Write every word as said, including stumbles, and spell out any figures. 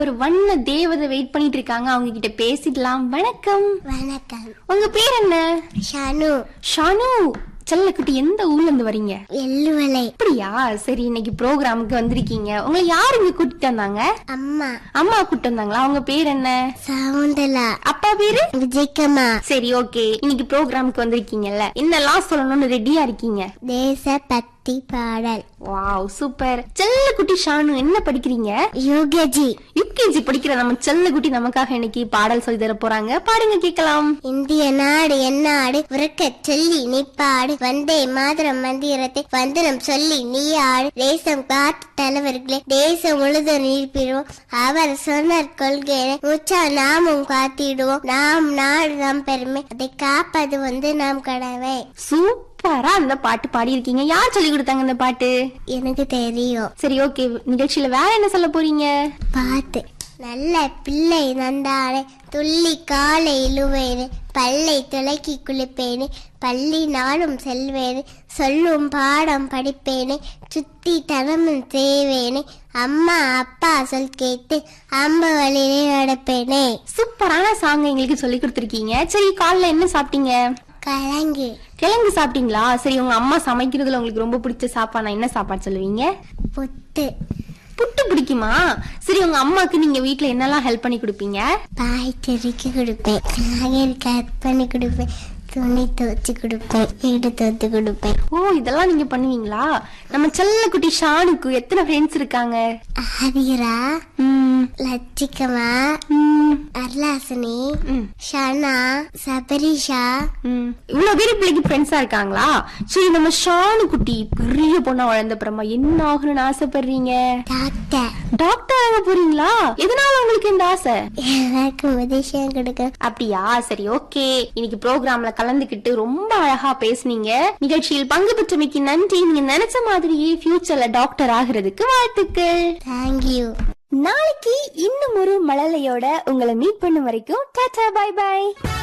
ஒரு வண்ண தேவதை வெயிட் பண்ணிட்டு இருக்காங்க, அவங்க கிட்ட பேசிடலாம். வணக்கம். வணக்கம். உங்க பேர் என்ன? ஷானு. ஷானு, செல்லக்குட்டி, எந்த ஊர்ல இருந்து வரீங்க? எள்ளுவலை. அப்படியா? சரி, இன்னைக்கு ப்ரோக்ராமுக்கு வந்திருக்கீங்க. உங்களை யாரு இங்க கூட்டிட்டு வந்தாங்க? அம்மா. அம்மா கூட்டிட்டு வந்தாங்களா? அவங்க பேர் என்ன? சவுந்தலா. அப்பா பேரு? விஜயகமா. சரி, ஓகே. இன்னைக்கு ப்ரோக்ராமுக்கு வந்திருக்கீங்கல்ல, என்னெல்லாம் சொல்லணும்னு ரெடியா இருக்கீங்க? தேச பக்தி பாடல். Wow, super. செல்லக்குட்டி ஷானு, என்ன படிக்கிறீங்க? யூகேஜி. யுகேஜி படிக்கிற நம்ம செல்லக்குட்டி நமக்காக இன்னைக்கு பாடல் சொல்லி தர போறாங்க. பாடுங்க, கேட்கலாம். இந்திய நாடு என்னாடு உறக்க சொல்லி நீ பாடு, வந்தே மாதரம் மந்திரத்தை வந்தனம் சொல்லி நீ ஆடு, தேசம் காட்டு தலைவர்களே தேசம் முழுதும் நீர்ப்பிடுவோம், அவர் சொன்னார் கொள்கையை உச்சா நாமும் காத்திடுவோம், நாம் நாடு நம் பெருமை, அதை காப்பது வந்து நாம் கடமை. சூப்பரா அந்த பாட்டு பாடி இருக்கீங்க. யார் சொல்லி கொடுத்தாங்க இந்த பாட்டு? எனக்கு தெரியும். சரி, ஓகே. நிகழ்ச்சியில வேற என்ன சொல்ல போறீங்க? பாட்டு. நல்ல பிள்ளை நந்தானே துள்ளி காலை இழுவேனே, பல்லை துளக்கி குளிப்பேனே, பள்ளி நாளும் செல்வேனே, சொல்லும் பாடம் படிப்பேனே, சுத்தி தனமும் செய்வேனே, அம்மா அப்பா சொல் கேட்டு அம்ப வழியிலே நடப்பேனே. சூப்பரான சாங் எங்களுக்கு சொல்லி கொடுத்துருக்கீங்க. சரி, காலைல என்ன சாப்பிட்டீங்க? கிழங்கு. கிழங்கு சாப்பிட்டீங்களா? சரி, உங்க அம்மா சமைக்கிறதுல உங்களுக்கு ரொம்ப பிடிச்ச சாப்பாடு என்ன சாப்பாடு சொல்லுவீங்க? புட்டு. புட்டு பிடிக்குமா? சரி, உங்க அம்மாக்கு நீங்க வீட்டுல என்னெல்லாம் ஹெல்ப் பண்ணி கொடுப்பீங்க? பாய் தெறிக்க கொடுப்பேன், காய்கறி கட் பண்ணி கொடுப்பேன், துணி துவச்சு கொடுப்பேன், வீடு துவச்சு கொடுப்பேன். ஓ, இதெல்லாம் நீங்க பண்ணுவீங்களா? நம்ம செல்லக்குட்டி ஷானுக்கு எத்தனை ஃப்ரெண்ட்ஸ் இருக்காங்க? ஆதிரா, ம், லட்சிகமா, ம், அர்லாசனி, ம், ஷனா, சபரிஷா. ம். இவ்வளவு பேரு பிள்ளைக்கு ஃப்ரெண்ட்ஸா இருக்காங்களா? சரி, நம்ம ஷானு குட்டி பெரிய பொண்ணா வளர்ந்த அப்புறமா என்ன ஆகணும்னு ஆசைப்படுறீங்க? டாக்டர். டாக்டர் ஆக போறீங்களா? எதனால உங்களுக்கு இந்த ஆசை? எனக்கு உதவியம் கொடுக்க. அப்படியா? சரி, ஓகே. இன்னைக்கு ப்ரோக்ராம்ல கலந்துக்கிட்டு ரொம்ப அழகா பேசுனீங்க. நிகழ்ச்சியில் பங்கு பெற்றமைக்கு நன்றி. நீங்க நினைச்ச மாதிரியே ஃபியூச்சர்ல டாக்டர் ஆகிறதுக்கு வாழ்த்துக்கள். தேங்க்யூ. நாளைக்கு இன்னும் ஒரு மழலையோட உங்களை மீட் பண்ணும் வரைக்கும் டாடா, பை பை.